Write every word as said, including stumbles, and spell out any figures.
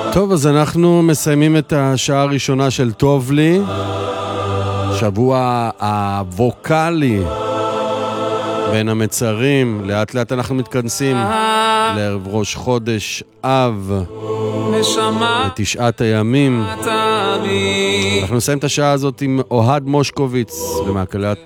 טוב, אז אנחנו מסיימים את השעה הראשונה של טוב לי. שבוע הווקלי בין המצרים. לאט לאט אנחנו מתכנסים לערב ראש חודש אב, לתשעת הימים. אנחנו נסיים את השעה הזאת עם אוהד מושקוביץ במקהלת